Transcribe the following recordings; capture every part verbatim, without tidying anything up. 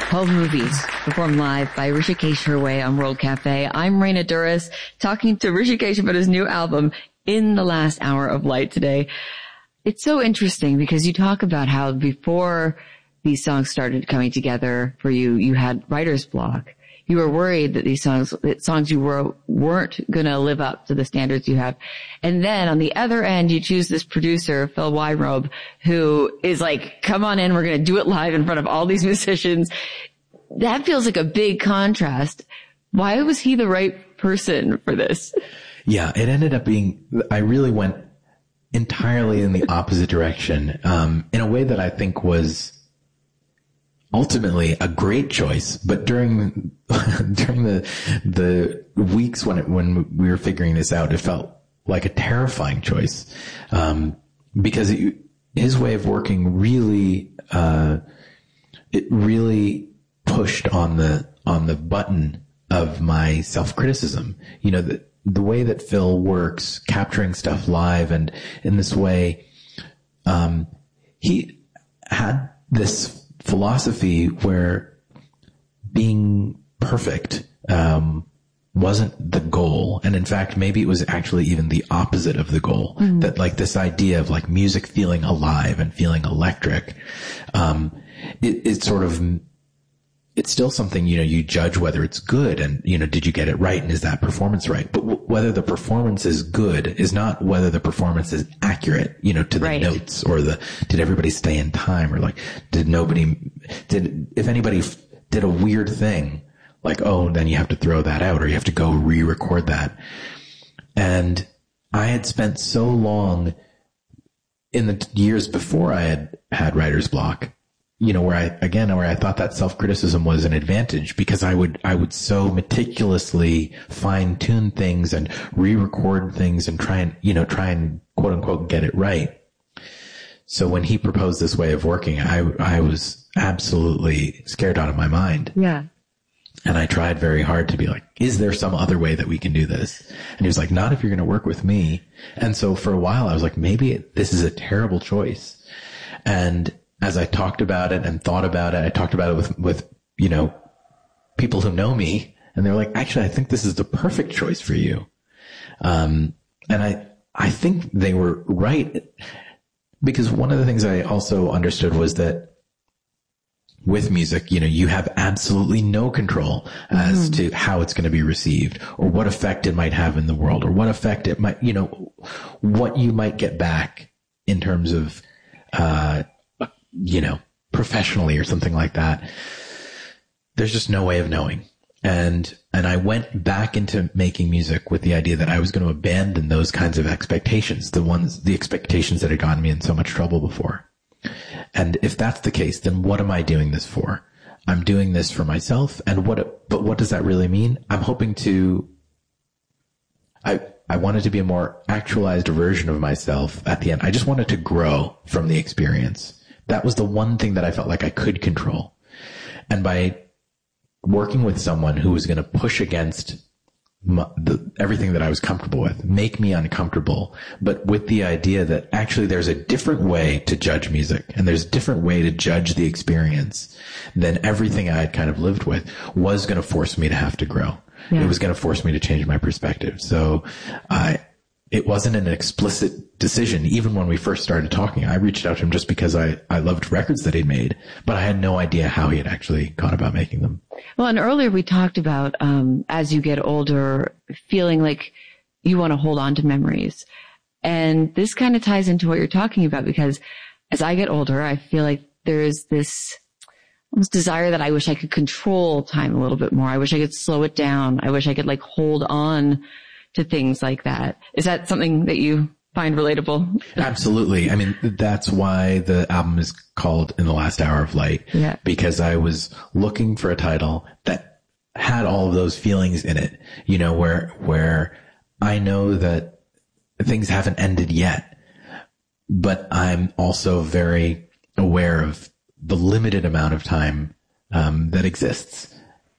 twelve movies performed live by Hrishikesh Hirway on World Cafe. I'm Raina Douris, talking to Hrishikesh about his new album, In the Last Hour of Light, today. It's so interesting because you talk about how before these songs started coming together for you, you had writer's block. You were worried that these songs, that songs you wrote weren't going to live up to the standards you have. And then on the other end, you choose this producer, Phil Weinrobe, who is like, come on in, we're going to do it live in front of all these musicians. That feels like a big contrast. Why was he the right person for this? Yeah, it ended up being, I really went entirely in the opposite direction, um, in a way that I think was ultimately a great choice, but during during the the weeks when it, when we were figuring this out, it felt like a terrifying choice, um, because it, his way of working really uh, it really pushed on the on the button of my self-criticism. You know, the the way that Phil works, capturing stuff live, and in this way, um, he had this philosophy where being perfect um wasn't the goal, and in fact maybe it was actually even the opposite of the goal. Mm-hmm. That like this idea of like music feeling alive and feeling electric, um it, it's sort of it's still something, you know, you judge whether it's good, and you know, did you get it right, and is that performance right? But w- whether the performance is good is not whether the performance is accurate, you know, to the right. notes, or the did everybody stay in time, or like did nobody did if anybody f- did a weird thing, like, oh, then you have to throw that out, or you have to go re-record that. And I had spent so long in the t- years before I had had writer's block, you know, where I, again, where I thought that self-criticism was an advantage, because I would, I would so meticulously fine tune things and re-record things and try and, you know, try and quote unquote get it right. So when he proposed this way of working, I, I was absolutely scared out of my mind. Yeah. And I tried very hard to be like, is there some other way that we can do this? And he was like, not if you're going to work with me. And so for a while I was like, maybe this is a terrible choice. And as I talked about it and thought about it, I talked about it with, with, you know, people who know me, and they were like, actually, I think this is the perfect choice for you. Um, and I, I think they were right, because one of the things I also understood was that with music, you know, you have absolutely no control as mm-hmm. to how it's going to be received, or what effect it might have in the world, or what effect it might, you know, what you might get back in terms of, uh, you know, professionally or something like that. There's just no way of knowing. And, and I went back into making music with the idea that I was going to abandon those kinds of expectations, the ones, the expectations that had gotten me in so much trouble before. And if that's the case, then what am I doing this for? I'm doing this for myself. And what, but what does that really mean? I'm hoping to, I, I wanted to be a more actualized version of myself at the end. I just wanted to grow from the experience. That was the one thing that I felt like I could control. And by working with someone who was going to push against my, the, everything that I was comfortable with, make me uncomfortable, but with the idea that actually there's a different way to judge music, and there's a different way to judge the experience than everything I had kind of lived with, was going to force me to have to grow. Yeah. It was going to force me to change my perspective. So I, it wasn't an explicit decision. Even when we first started talking, I reached out to him just because I, I loved records that he'd made, but I had no idea how he had actually gone about making them. Well, and earlier we talked about, um, as you get older, feeling like you want to hold on to memories. And this kind of ties into what you're talking about, because as I get older, I feel like there's this almost desire that I wish I could control time a little bit more. I wish I could slow it down. I wish I could like hold on to things like that. Is that something that you find relatable? Absolutely. I mean, that's why the album is called In the Last Hour of Light. Yeah. Because I was looking for a title that had all of those feelings in it, you know, where, where I know that things haven't ended yet, but I'm also very aware of the limited amount of time, um, that exists.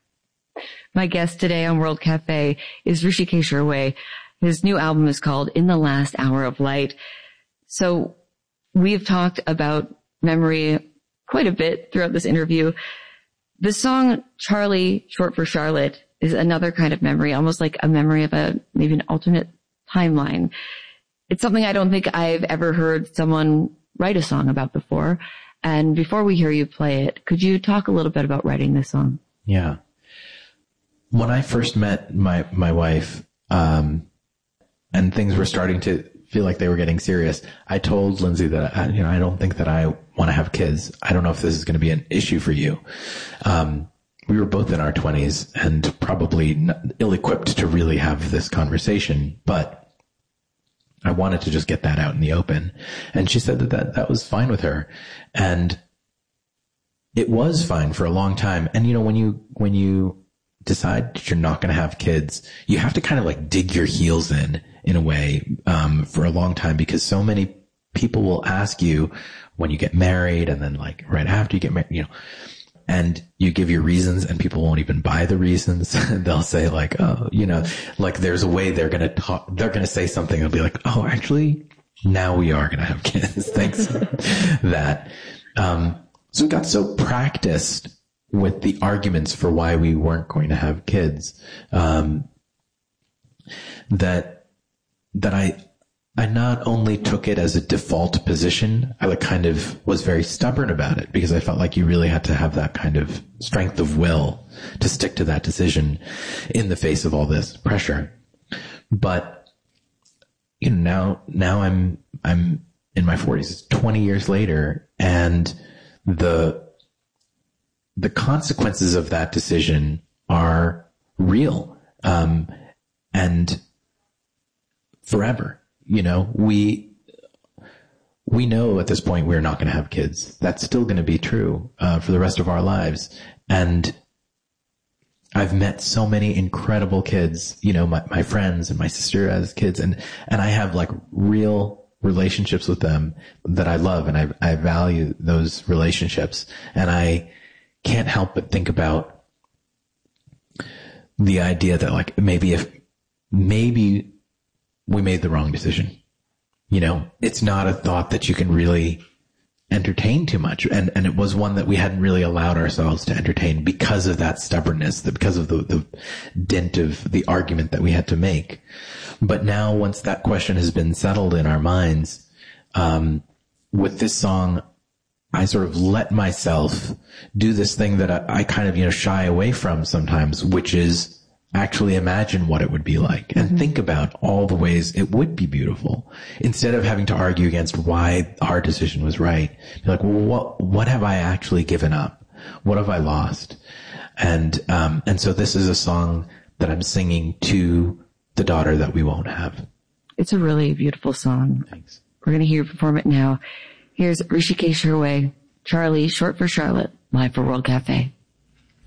My guest today on World Cafe is Hrishikesh Hirway. His new album is called In the Last Hour of Light. So we've talked about memory quite a bit throughout this interview. The song Charlie, short for Charlotte, is another kind of memory, almost like a memory of a, maybe an alternate timeline. It's something I don't think I've ever heard someone write a song about before. And before we hear you play it, could you talk a little bit about writing this song? Yeah. When I first met my, my wife, um, and things were starting to feel like they were getting serious, I told Lindsay that, I, you know, I don't think that I want to have kids. I don't know if this is going to be an issue for you. Um, we were both in our twenties and probably ill-equipped to really have this conversation, but I wanted to just get that out in the open. And she said that that, that was fine with her. And it was fine for a long time. And, you know, when you, when you decide that you're not going to have kids, you have to kind of like dig your heels in, in a way, um, for a long time, because so many people will ask you when you get married and then like right after you get married, you know, and you give your reasons and people won't even buy the reasons. They'll say like, oh, you know, like there's a way they're going to talk, they're going to say something. They'll be like, oh, actually now we are going to have kids. Thanks that. Um, so we got so practiced with the arguments for why we weren't going to have kids, um, that, that I, I not only took it as a default position, I like kind of was very stubborn about it because I felt like you really had to have that kind of strength of will to stick to that decision in the face of all this pressure. But, you know, now, now I'm, I'm in my forties, it's twenty years later, and the, the consequences of that decision are real, um, and forever. You know, we, we know at this point we're not going to have kids. That's still going to be true, uh, for the rest of our lives. And I've met so many incredible kids, you know, my, my friends and my sister as kids. And, and I have like real relationships with them that I love. And I, I value those relationships. And I can't help but think about the idea that like maybe if, maybe we made the wrong decision. You know, it's not a thought that you can really entertain too much. And, and it was one that we hadn't really allowed ourselves to entertain because of that stubbornness, because of the, the dint of the argument that we had to make. But now once that question has been settled in our minds, um, with this song, I sort of let myself do this thing that I, I kind of, you know, shy away from sometimes, which is actually imagine what it would be like and mm-hmm. think about all the ways it would be beautiful instead of having to argue against why our decision was right. Be like, well, what, what have I actually given up? What have I lost? And, um, and so this is a song that I'm singing to the daughter that we won't have. It's a really beautiful song. Thanks. We're going to hear you perform it now. Here's Hrishikesh Hirway, Charlie, short for Charlotte, live for World Cafe.